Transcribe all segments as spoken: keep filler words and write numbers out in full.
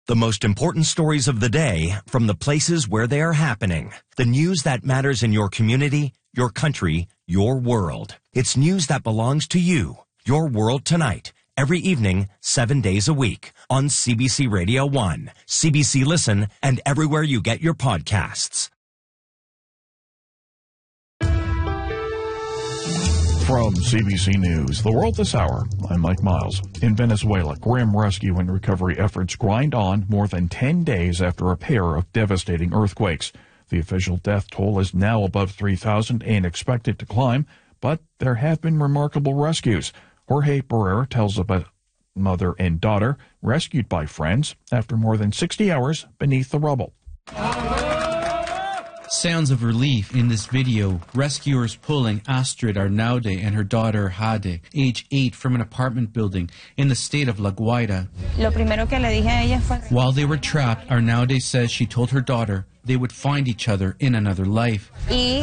The most important stories of the day from the places where they are happening. The news that matters in your community, your country, your world. It's news that belongs to you. Your World Tonight. Every evening, seven days a week. On C B C Radio one, C B C Listen, and everywhere you get your podcasts. From C B C News, The World This Hour, I'm Mike Miles. In Venezuela, grim rescue and recovery efforts grind on more than ten days after a pair of devastating earthquakes. The official death toll is now above three thousand and expected to climb, but there have been remarkable rescues. Jorge Barrera tells about mother and daughter rescued by friends after more than sixty hours beneath the rubble. Sounds of relief in this video. Rescuers pulling Astrid Arnaude and her daughter Jade, age eight, from an apartment building in the state of La Guaira. While they were trapped, Arnaude says she told her daughter they would find each other in another life. She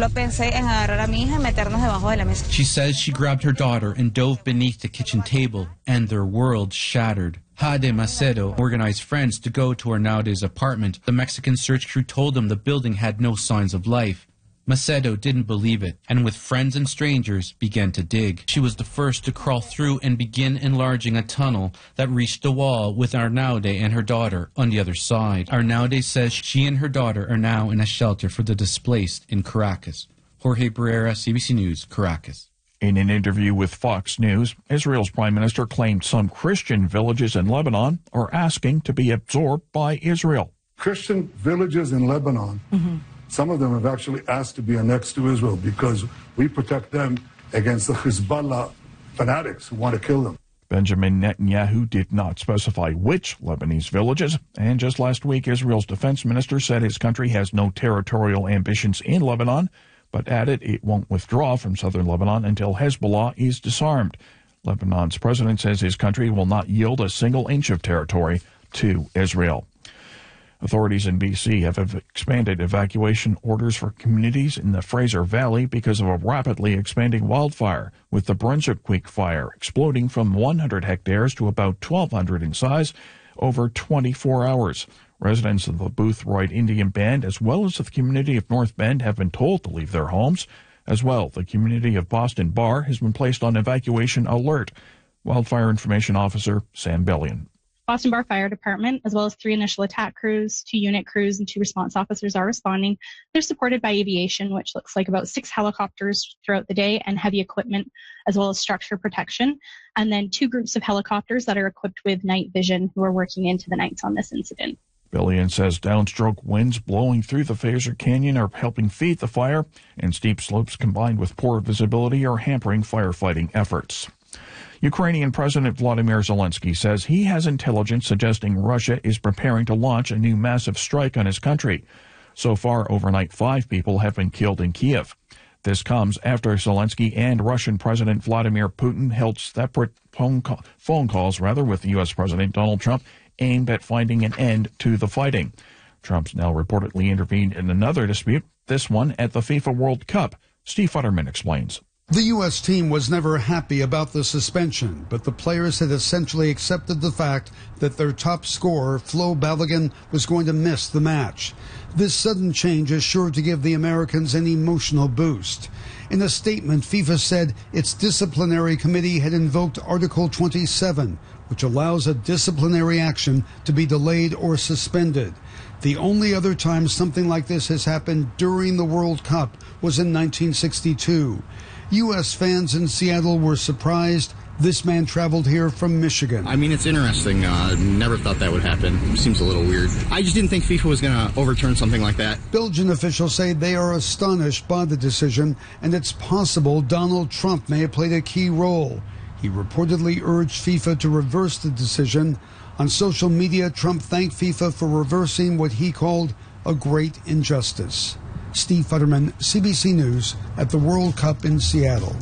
says she grabbed her daughter and dove beneath the kitchen table, and their world shattered. Jade Macedo organized friends to go to Arnaude's apartment. The Mexican search crew told them the building had no signs of life. Macedo didn't believe it, and with friends and strangers began to dig. She was the first to crawl through and begin enlarging a tunnel that reached the wall with Arnaude and her daughter on the other side. Arnaude says she and her daughter are now in a shelter for the displaced in Caracas. Jorge Barrera, C B C News, Caracas. In an interview with Fox News, Israel's prime minister claimed some Christian villages in Lebanon are asking to be absorbed by Israel. Christian villages in Lebanon, mm-hmm. some of them have actually asked to be annexed to Israel because we protect them against the Hezbollah fanatics who want to kill them. Benjamin Netanyahu did not specify which Lebanese villages, and just last week, Israel's defense minister said his country has no territorial ambitions in Lebanon, but added it won't withdraw from southern Lebanon until Hezbollah is disarmed. Lebanon's president says his country will not yield a single inch of territory to Israel. Authorities in B C have expanded evacuation orders for communities in the Fraser Valley because of a rapidly expanding wildfire, with the Brunswick Creek fire exploding from one hundred hectares to about twelve hundred in size over twenty-four hours. Residents of the Boothroyd Indian Band, as well as the community of North Bend, have been told to leave their homes. As well, the community of Boston Bar has been placed on evacuation alert. Wildfire Information Officer Sam Bellion. Boston Bar Fire Department, as well as three initial attack crews, two unit crews, and two response officers are responding. They're supported by aviation, which looks like about six helicopters throughout the day, and heavy equipment, as well as structure protection. And then two groups of helicopters that are equipped with night vision who are working into the nights on this incident. Bellion says downstroke winds blowing through the Fraser Canyon are helping feed the fire, and steep slopes combined with poor visibility are hampering firefighting efforts. Ukrainian President Vladimir Zelensky says he has intelligence suggesting Russia is preparing to launch a new massive strike on his country. So far, overnight, five people have been killed in Kiev. This comes after Zelensky and Russian President Vladimir Putin held separate phone, call, phone calls rather with U S President Donald Trump aimed at finding an end to the fighting. Trump's now reportedly intervened in another dispute, this one at the FIFA World Cup. Steve Futterman explains. The U S team was never happy about the suspension, but the players had essentially accepted the fact that their top scorer, Flo Balogun, was going to miss the match. This sudden change is sure to give the Americans an emotional boost. In a statement, FIFA said its disciplinary committee had invoked Article twenty-seven, which allows a disciplinary action to be delayed or suspended. The only other time something like this has happened during the World Cup was in nineteen sixty-two. U S fans in Seattle were surprised. This man traveled here from Michigan. I mean, it's interesting. Uh, never thought that would happen. It seems a little weird. I just didn't think FIFA was going to overturn something like that. Belgian officials say they are astonished by the decision, and it's possible Donald Trump may have played a key role. He reportedly urged FIFA to reverse the decision. On social media, Trump thanked FIFA for reversing what he called a great injustice. Steve Futterman, C B C News, at the World Cup in Seattle.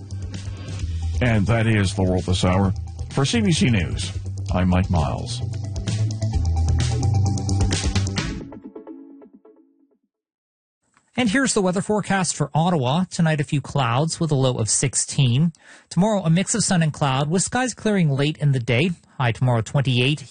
And that is The World This Hour. For C B C News, I'm Mike Miles. And here's the weather forecast for Ottawa. Tonight, a few clouds with a low of sixteen. Tomorrow, a mix of sun and cloud with skies clearing late in the day. High tomorrow, twenty-eight.